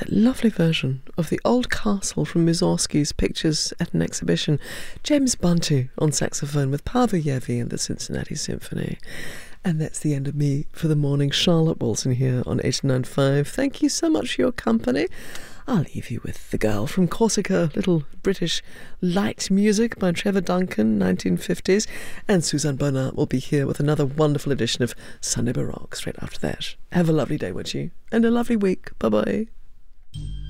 That lovely version of the old castle from Mussorgsky's pictures at an exhibition. James Bunty on saxophone with Pavel Yevi and the Cincinnati Symphony. And that's the end of me for the morning. Charlotte Wilson here on 89.5. Thank you so much for your company. I'll leave you with The Girl from Corsica, little British light music by Trevor Duncan, 1950s. And Suzanne Bernard will be here with another wonderful edition of Sunday Baroque straight after that. Have a lovely day, won't you? And a lovely week. Bye-bye.